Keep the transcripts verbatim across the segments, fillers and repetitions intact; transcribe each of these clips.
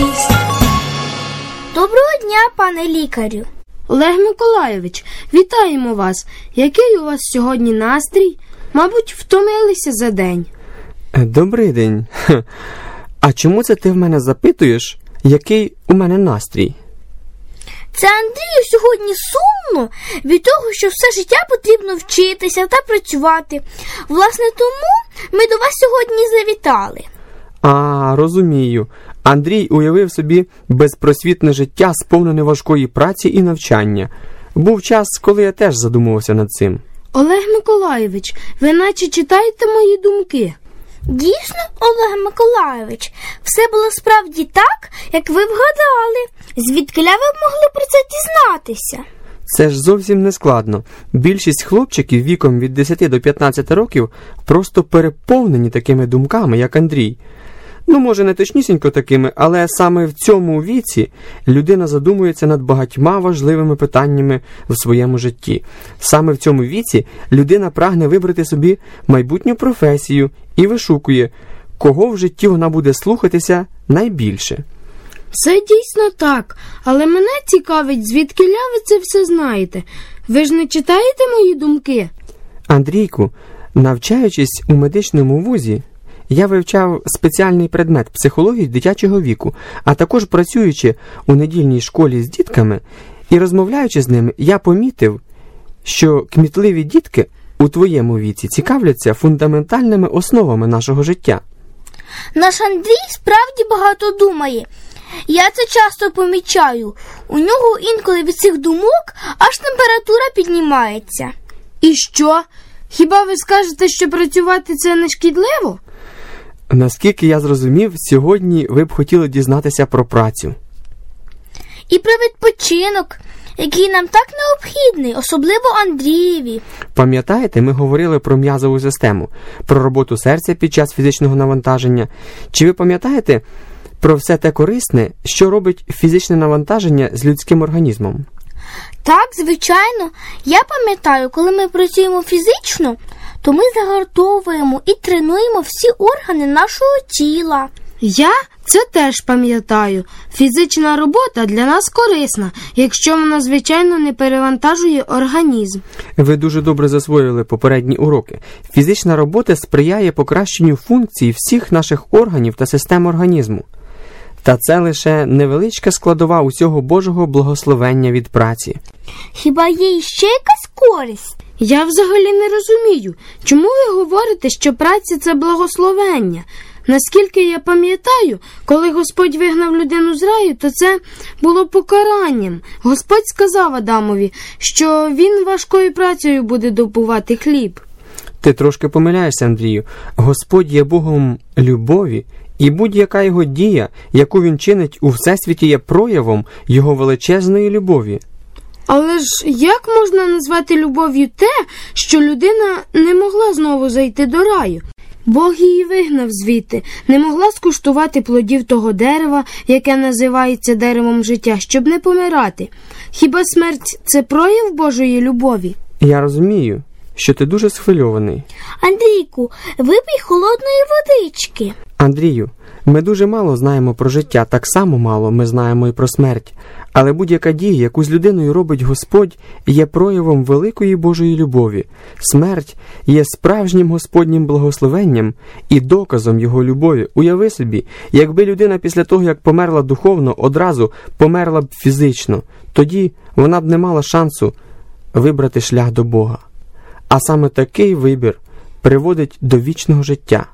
радість. Доброго дня, пане лікарю. Олег Миколайович, вітаємо вас. Який у вас сьогодні настрій? Мабуть, втомилися за день. Добрий день. А чому це ти в мене запитуєш, який у мене настрій? Це Андрію сьогодні сумно від того, що все життя потрібно вчитися та працювати. Власне, тому ми до вас сьогодні завітали. А, розумію. Андрій уявив собі безпросвітне життя, сповнене важкої праці і навчання. Був час, коли я теж задумувався над цим. Олег Миколайович, ви наче читаєте мої думки. Дійсно, Олег Миколайович, все було справді так, як ви вгадали. Звідкиля ви б могли про це дізнатися? Це ж зовсім не складно. Більшість хлопчиків віком від десяти до п'ятнадцяти років просто переповнені такими думками, як Андрій. Ну, може, не точнісінько такими, але саме в цьому віці людина задумується над багатьма важливими питаннями в своєму житті. Саме в цьому віці людина прагне вибрати собі майбутню професію і вишукує, кого в житті вона буде слухатися найбільше. Все дійсно так, але мене цікавить, звідкиля ви це все знаєте. Ви ж не читаєте мої думки? Андрійку, навчаючись у медичному вузі, я вивчав спеціальний предмет психології дитячого віку, а також працюючи у недільній школі з дітками і розмовляючи з ними, я помітив, що кмітливі дітки у твоєму віці цікавляться фундаментальними основами нашого життя. Наш Андрій справді багато думає. Я це часто помічаю. У нього інколи від цих думок аж температура піднімається. І що? Хіба ви скажете, що працювати це не шкідливо? Наскільки я зрозумів, сьогодні ви б хотіли дізнатися про працю. І про відпочинок, який нам так необхідний, особливо Андрієві. Пам'ятаєте, ми говорили про м'язову систему, про роботу серця під час фізичного навантаження. Чи ви пам'ятаєте про все те корисне, що робить фізичне навантаження з людським організмом? Так, звичайно. Я пам'ятаю, коли ми працюємо фізично, то ми загартовуємо і тренуємо всі органи нашого тіла. Я це теж пам'ятаю. Фізична робота для нас корисна, якщо вона, звичайно, не перевантажує організм. Ви дуже добре засвоїли попередні уроки. Фізична робота сприяє покращенню функцій всіх наших органів та систем організму. Та це лише невеличка складова усього Божого благословення від праці. Хіба є іще якась користь? Я взагалі не розумію, чому ви говорите, що праця – це благословення? Наскільки я пам'ятаю, коли Господь вигнав людину з раю, то це було покаранням. Господь сказав Адамові, що він важкою працею буде добувати хліб. Ти трошки помиляєшся, Андрію. Господь є Богом любові, і будь-яка його дія, яку він чинить у всесвіті, є проявом його величезної любові. Але ж як можна назвати любов'ю те, що людина не могла знову зайти до раю? Бог її вигнав звідти, не могла скуштувати плодів того дерева, яке називається деревом життя, щоб не помирати. Хіба смерть – це прояв Божої любові? Я розумію, що ти дуже схвильований. Андрійку, випий холодної водички. Андрію, ми дуже мало знаємо про життя, так само мало ми знаємо і про смерть. Але будь-яка дія, яку з людиною робить Господь, є проявом великої Божої любові. Смерть є справжнім Господнім благословенням і доказом Його любові. Уяви собі, якби людина після того, як померла духовно, одразу померла б фізично, тоді вона б не мала шансу вибрати шлях до Бога. А саме такий вибір приводить до вічного життя.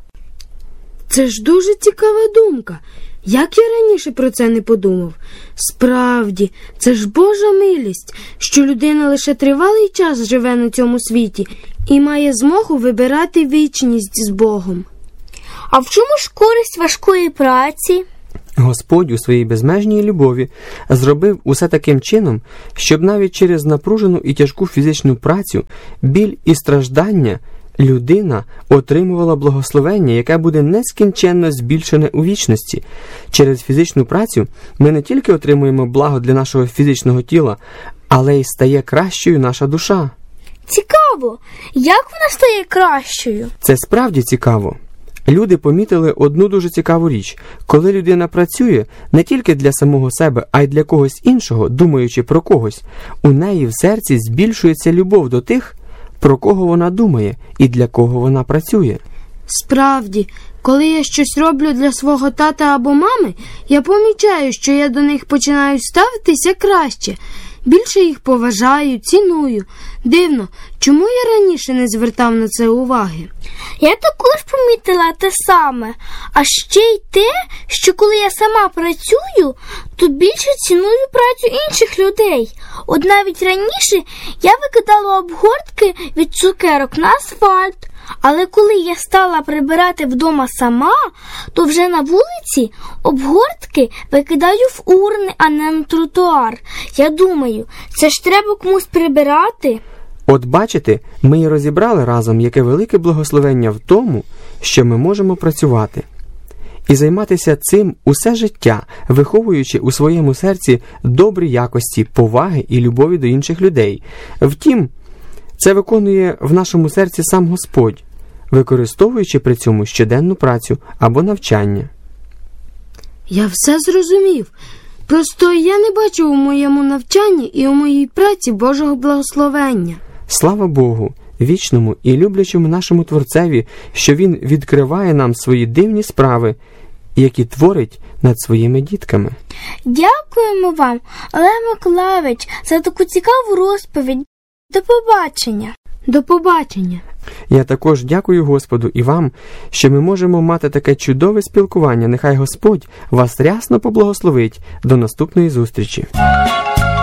Це ж дуже цікава думка. Як я раніше про це не подумав? Справді, це ж Божа милість, що людина лише тривалий час живе на цьому світі і має змогу вибирати вічність з Богом. А в чому ж користь важкої праці? Господь у своїй безмежній любові зробив усе таким чином, щоб навіть через напружену і тяжку фізичну працю, біль і страждання людина отримувала благословення, яке буде нескінченно збільшене у вічності. Через фізичну працю ми не тільки отримуємо благо для нашого фізичного тіла, але й стає кращою наша душа. Цікаво, як вона стає кращою? Це справді цікаво. Люди помітили одну дуже цікаву річ. Коли людина працює не тільки для самого себе, а й для когось іншого, думаючи про когось, у неї в серці збільшується любов до тих, про кого вона думає і для кого вона працює. Справді, коли я щось роблю для свого тата або мами, я помічаю, що я до них починаю ставитися краще. Більше їх поважаю, ціную. Дивно, чому я раніше не звертав на це уваги? Я також помітила те саме. А ще й те, що коли я сама працюю, то більше ціную працю інших людей. От навіть раніше я викидала обгортки від цукерок на асфальт. Але коли я стала прибирати вдома сама, то вже на вулиці обгортки викидаю в урни, а не на тротуар. Я думаю, це ж треба комусь прибирати. От бачите, ми і розібрали разом, яке велике благословення в тому, що ми можемо працювати. І займатися цим усе життя, виховуючи у своєму серці добрі якості, поваги і любові до інших людей. Втім, це виконує в нашому серці сам Господь, використовуючи при цьому щоденну працю або навчання. Я все зрозумів. Просто я не бачу у моєму навчанні і у моїй праці Божого благословення. Слава Богу, вічному і люблячому нашому Творцеві, що Він відкриває нам свої дивні справи, які творить над своїми дітками. Дякуємо вам, Олег Миколайович, за таку цікаву розповідь. До побачення. До побачення. Я також дякую Господу і вам, що ми можемо мати таке чудове спілкування. Нехай Господь вас рясно поблагословить. До наступної зустрічі.